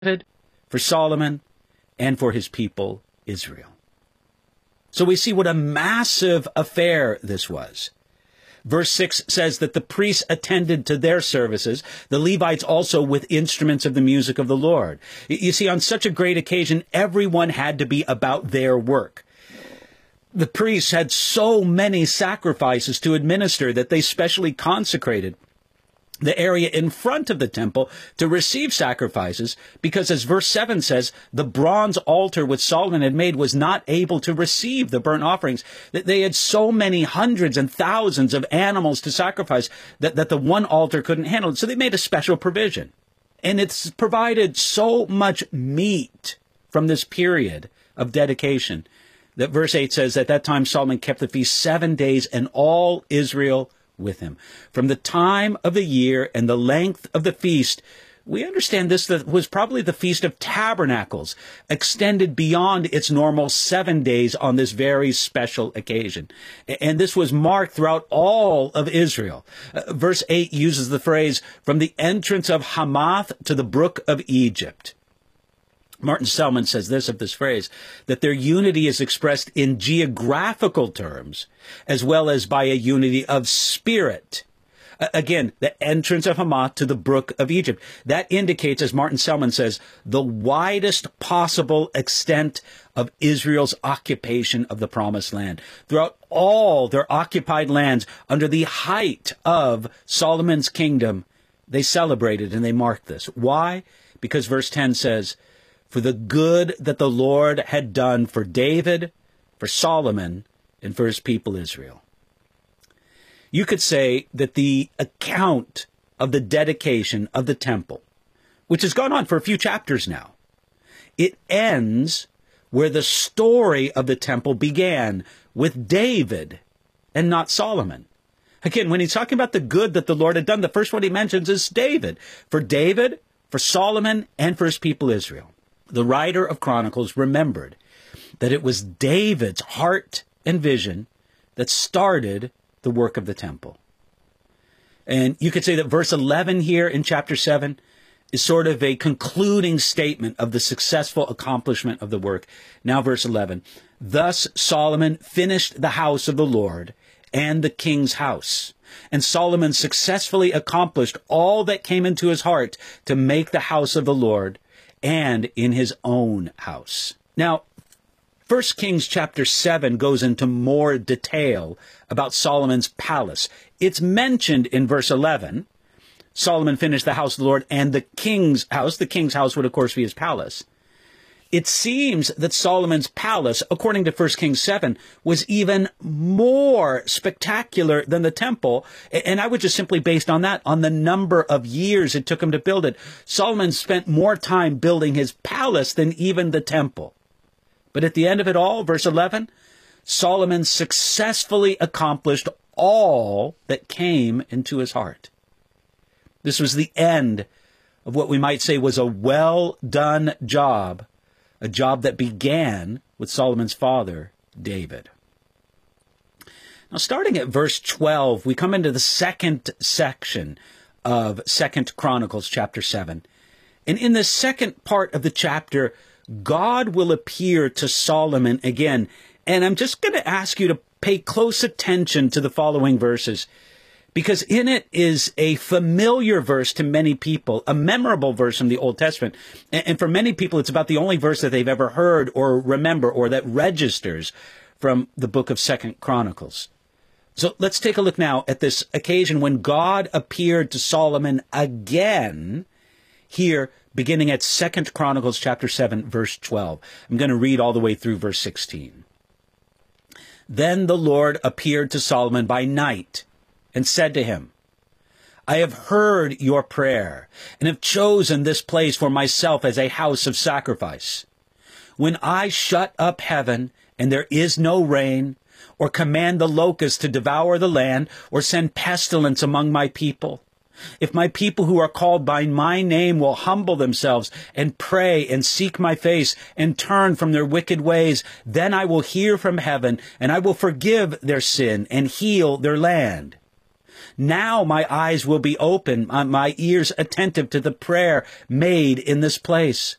for Solomon, and for his people Israel. So we see what a massive affair this was. Verse 6 says that the priests attended to their services, the Levites also with instruments of the music of the Lord. You see, on such a great occasion, everyone had to be about their work. The priests had so many sacrifices to administer that they specially consecrated the area in front of the temple to receive sacrifices, because as verse 7 says, the bronze altar which Solomon had made was not able to receive the burnt offerings. That they had so many hundreds and thousands of animals to sacrifice that the one altar couldn't handle it. So they made a special provision. And it's provided so much meat from this period of dedication that verse 8 says, at that time Solomon kept the feast 7 days, and all Israel with him. From the time of the year and the length of the feast, we understand this that was probably the Feast of Tabernacles, extended beyond its normal 7 days on this very special occasion. And this was marked throughout all of Israel. Verse 8 uses the phrase, from the entrance of Hamath to the brook of Egypt. Martin Selman says this of this phrase, that their unity is expressed in geographical terms, as well as by a unity of spirit. Again, the entrance of Hamath to the brook of Egypt. That indicates, as Martin Selman says, the widest possible extent of Israel's occupation of the Promised Land. Throughout all their occupied lands, under the height of Solomon's kingdom, they celebrated and they marked this. Why? Because verse 10 says, for the good that the Lord had done for David, for Solomon, and for his people Israel. You could say that the account of the dedication of the temple, which has gone on for a few chapters now, it ends where the story of the temple began, with David and not Solomon. Again, when he's talking about the good that the Lord had done, the first one he mentions is David. For David, for Solomon, and for his people Israel. The writer of Chronicles remembered that it was David's heart and vision that started the work of the temple. And you could say that verse 11 here in chapter 7 is sort of a concluding statement of the successful accomplishment of the work. Now verse 11, thus Solomon finished the house of the Lord and the king's house. And Solomon successfully accomplished all that came into his heart to make the house of the Lord and in his own house. Now, 1 Kings chapter 7 goes into more detail about Solomon's palace. It's mentioned in verse 11. Solomon finished the house of the Lord and the king's house. The king's house would, of course, be his palace. It seems that Solomon's palace, according to 1 Kings 7, was even more spectacular than the temple. And I would just simply based on that, on the number of years it took him to build it. Solomon spent more time building his palace than even the temple. But at the end of it all, verse 11, Solomon successfully accomplished all that came into his heart. This was the end of what we might say was a well-done job, a job that began with Solomon's father, David. Now, starting at verse 12, we come into the second section of 2 Chronicles chapter 7. And in the second part of the chapter, God will appear to Solomon again. And I'm just going to ask you to pay close attention to the following verses, because in it is a familiar verse to many people, a memorable verse from the Old Testament. And for many people, it's about the only verse that they've ever heard or remember or that registers from the book of 2 Chronicles. So let's take a look now at this occasion when God appeared to Solomon again here, beginning at 2 Chronicles chapter 7, verse 12. I'm going to read all the way through verse 16. Then the Lord appeared to Solomon by night and said to him, I have heard your prayer and have chosen this place for myself as a house of sacrifice. When I shut up heaven and there is no rain, or command the locusts to devour the land, or send pestilence among my people, if my people who are called by my name will humble themselves and pray and seek my face and turn from their wicked ways, then I will hear from heaven and I will forgive their sin and heal their land. Now my eyes will be open, my ears attentive to the prayer made in this place.